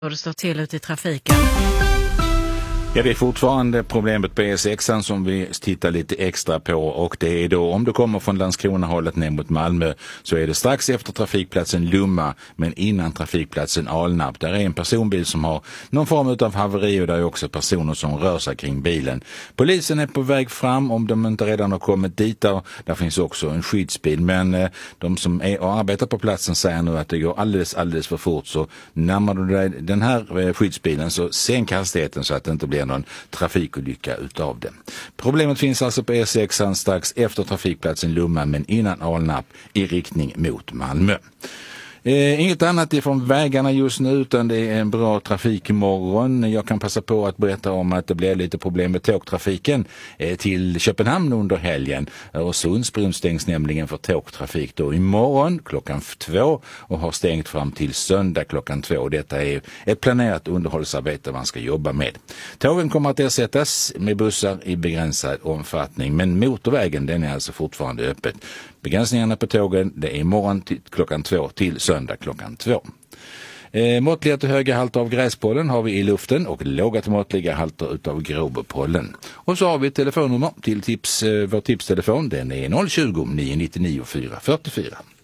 Och det står till ute i trafiken. Ja, det är fortfarande problemet på E6 som vi tittar lite extra på, och det är då om du kommer från Landskrona-hållet ner mot Malmö så är det strax efter trafikplatsen Lumma men innan trafikplatsen Alnarp. Där är en personbil som har någon form av haveri och där är också personer som rör sig kring bilen. Polisen är på väg fram om de inte redan har kommit dit. Där finns också en skyddsbil, men de som är och arbetar på platsen säger nu att det går alldeles för fort, så närmar du dig den här skyddsbilen så sänk hastigheten så att det inte blir någon trafikolycka utav det. Problemet finns alltså på E6 strax efter trafikplatsen Lumma men innan Alnarp i riktning mot Malmö. Inget annat ifrån vägarna just nu utan det är en bra trafikmorgon. Jag kan passa på att berätta om att det blir lite problem med tågtrafiken till Köpenhamn under helgen. Öresundsbron stängs nämligen för tågtrafik då imorgon klockan 2 och har stängt fram till söndag klockan 2. Detta är ett planerat underhållsarbete man ska jobba med. Tågen kommer att ersättas med bussar i begränsad omfattning, men motorvägen den är alltså fortfarande öppet. Begränsningarna på tågen det är imorgon klockan 2 till söndag klockan 2. Måttliga till höga halter av gräspollen har vi i luften och låga till måttliga halter utav gråbepollen. Och så har vi ett telefonnummer till vår tipstelefon. Den är 020 999 444.